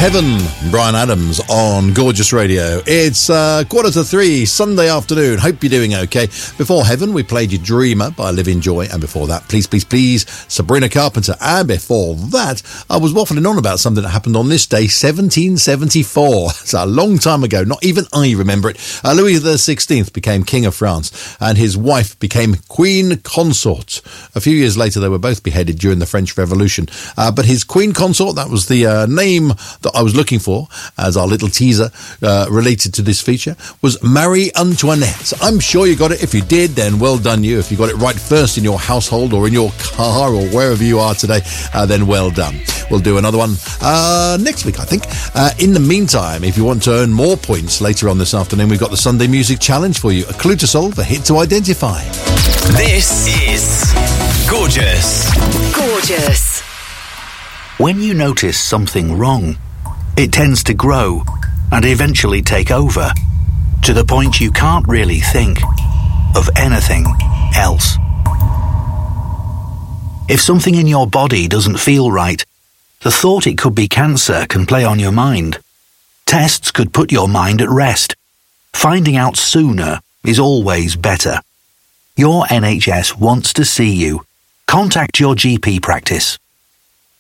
Heaven, Bryan Adams on Gorgeous Radio. It's 2:45, Sunday afternoon. Hope you're doing okay. Before Heaven, we played you Dreamer by Living Joy. And before that, Please, Please, Please, Sabrina Carpenter. And before that, I was waffling on about something that happened on this day, 1774. It's a long time ago. Not even I remember it. Louis XVI became King of France and his wife became Queen Consort. A few years later, they were both beheaded during the French Revolution. But his Queen Consort, that was the name that I was looking for as our little teaser related to this feature, was Marie Antoinette. I'm sure you got it. If you did, then well done you. If you got it right first in your household or in your car or wherever you are today, then well done. We'll do another one next week, I think. In the meantime, if you want to earn more points later on this afternoon, we've got the Sunday Music Challenge for you. A clue to solve, a hit to identify. This is Gorgeous. Gorgeous. When you notice something wrong, it tends to grow and eventually take over, to the point you can't really think of anything else. If something in your body doesn't feel right, the thought it could be cancer can play on your mind. Tests could put your mind at rest. Finding out sooner is always better. Your NHS wants to see you. Contact your GP practice